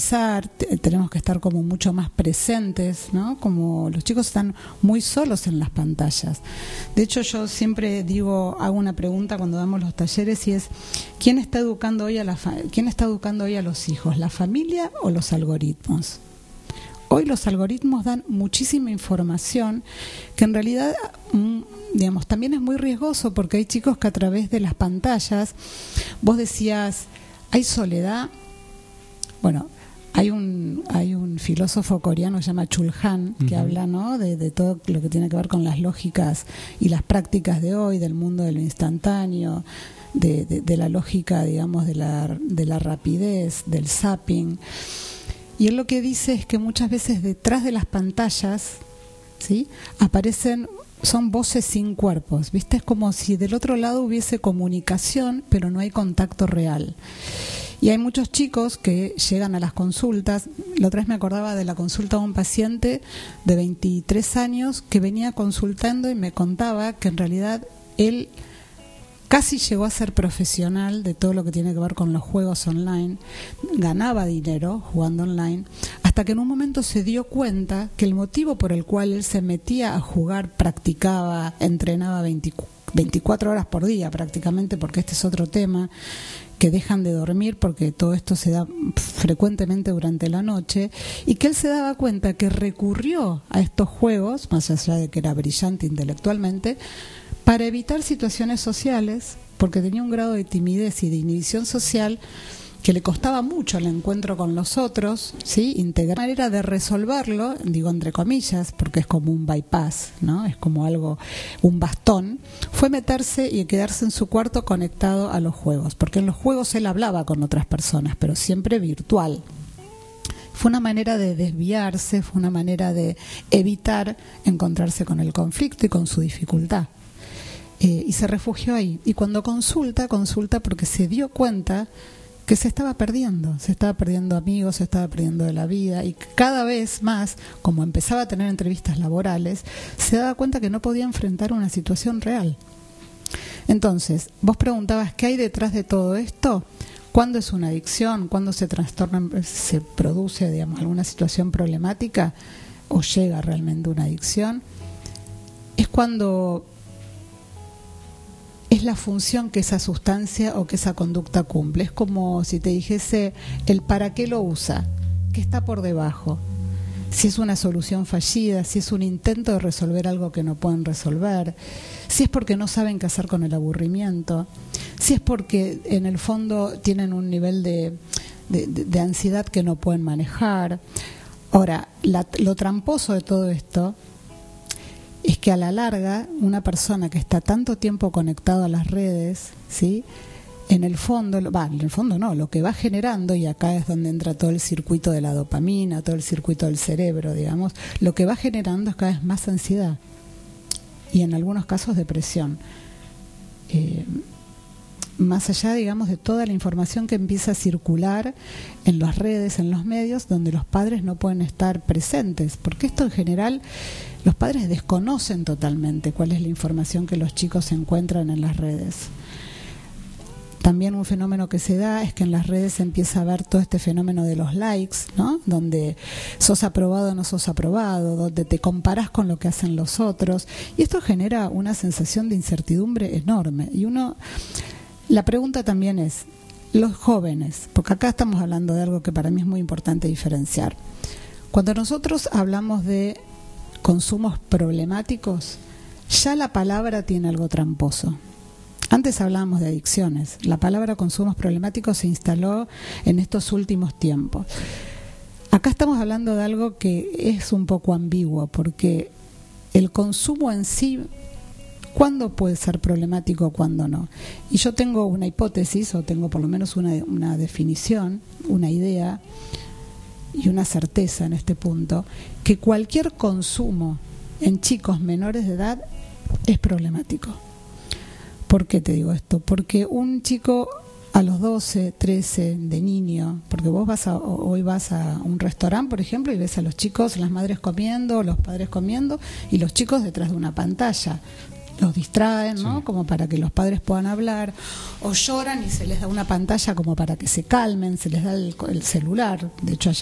tenemos que estar como mucho más presentes, ¿no? Como los chicos están muy solos en las pantallas. De hecho, yo siempre hago una pregunta cuando damos los talleres y es: ¿quién está educando hoy a los hijos, la familia o los algoritmos? Hoy los algoritmos dan muchísima información que en realidad, digamos, también es muy riesgoso, porque hay chicos que a través de las pantallas, vos decías, hay soledad. Bueno, hay un filósofo coreano que se llama Chul Han, que habla, ¿no?, de todo lo que tiene que ver con las lógicas y las prácticas de hoy, del mundo de lo instantáneo, de la lógica, digamos, de la rapidez, del zapping. Y él lo que dice es que muchas veces detrás de las pantallas, ¿sí?, son voces sin cuerpos, ¿viste? Es como si del otro lado hubiese comunicación, pero no hay contacto real. Y hay muchos chicos que llegan a las consultas. La otra vez me acordaba de la consulta de un paciente de 23 años que venía consultando y me contaba que en realidad él casi llegó a ser profesional de todo lo que tiene que ver con los juegos online, ganaba dinero jugando online, hasta que en un momento se dio cuenta que el motivo por el cual él se metía a jugar, practicaba, entrenaba 24 horas por día prácticamente, porque este es otro tema, que dejan de dormir porque todo esto se da frecuentemente durante la noche, y que él se daba cuenta que recurrió a estos juegos, más allá de que era brillante intelectualmente, para evitar situaciones sociales, porque tenía un grado de timidez y de inhibición social que le costaba mucho el encuentro con los otros, ¿sí? Integrar. La manera de resolverlo, digo entre comillas, porque es como un bypass, ¿no? Es como un bastón, fue meterse y quedarse en su cuarto conectado a los juegos, porque en los juegos él hablaba con otras personas, pero siempre virtual. Fue una manera de desviarse, fue una manera de evitar encontrarse con el conflicto y con su dificultad. Y se refugió ahí. Y cuando consulta porque se dio cuenta que se estaba perdiendo amigos, se estaba perdiendo de la vida, y cada vez más, como empezaba a tener entrevistas laborales, se daba cuenta que no podía enfrentar una situación real. Entonces, vos preguntabas qué hay detrás de todo esto. ¿Cuándo es una adicción? ¿Cuándo se produce, digamos, alguna situación problemática o llega realmente una adicción? Es cuando es la función que esa sustancia o que esa conducta cumple. Es como si te dijese el para qué lo usa, qué está por debajo. Si es una solución fallida, si es un intento de resolver algo que no pueden resolver, si es porque no saben qué hacer con el aburrimiento, si es porque en el fondo tienen un nivel de ansiedad que no pueden manejar. Ahora, lo tramposo de todo esto es que a la larga una persona que está tanto tiempo conectado a las redes, ¿sí?, en el fondo no, lo que va generando, y acá es donde entra todo el circuito de la dopamina, todo el circuito del cerebro, digamos, lo que va generando es cada vez más ansiedad y en algunos casos depresión. Más allá, digamos, de toda la información que empieza a circular en las redes, en los medios, donde los padres no pueden estar presentes, porque esto en general los padres desconocen totalmente cuál es la información que los chicos encuentran en las redes. También un fenómeno que se da es que en las redes se empieza a ver todo este fenómeno de los likes, ¿no?, donde sos aprobado o no sos aprobado, donde te comparás con lo que hacen los otros, y esto genera una sensación de incertidumbre enorme. Y la pregunta también es, los jóvenes, porque acá estamos hablando de algo que para mí es muy importante diferenciar. Cuando nosotros hablamos de consumos problemáticos, ya la palabra tiene algo tramposo. Antes hablábamos de adicciones. La palabra consumos problemáticos se instaló en estos últimos tiempos. Acá estamos hablando de algo que es un poco ambiguo, porque el consumo en sí, ¿cuándo puede ser problemático, cuándo no? Y yo tengo una hipótesis, o tengo por lo menos una definición, una idea y una certeza en este punto, que cualquier consumo en chicos menores de edad es problemático. ¿Por qué te digo esto? Porque un chico a los 12, 13 de niño, porque vos hoy vas a un restaurante, por ejemplo, y ves a los chicos, las madres comiendo, los padres comiendo, y los chicos detrás de una pantalla. los distraen, ¿no? Como para que los padres puedan hablar, o lloran y se les da una pantalla como para que se calmen, se les da el celular. De hecho,